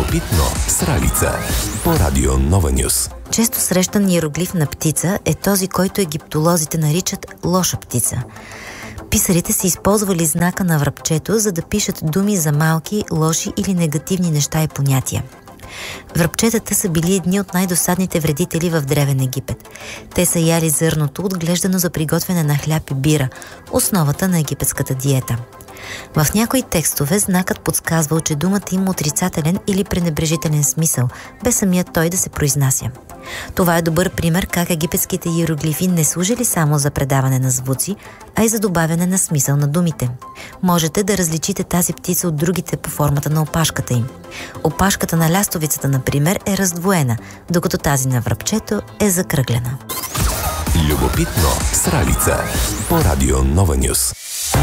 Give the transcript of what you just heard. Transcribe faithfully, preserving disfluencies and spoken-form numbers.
Любопитно с Ралица по Радио Нова Нюс. Често срещан иероглиф на птица е този, който египтолозите наричат лоша птица. Писарите са използвали знака на врабчето, за да пишат думи за малки, лоши или негативни неща и понятия. Врабчетата са били едни от най-досадните вредители в Древен Египет. Те са яли зърното, отглеждано за приготвяне на хляб и бира, основата на египетската диета. В някои текстове знакът подсказвал, че думата има отрицателен или пренебрежителен смисъл, без самият той да се произнася. Това е добър пример как египетските иероглифи не служили само за предаване на звуци, а и за добавяне на смисъл на думите. Можете да различите тази птица от другите по формата на опашката им. Опашката на лястовицата, например, е раздвоена, докато тази на врабчето е закръглена. Любопитно с Ралица по Радио Нова Нюс.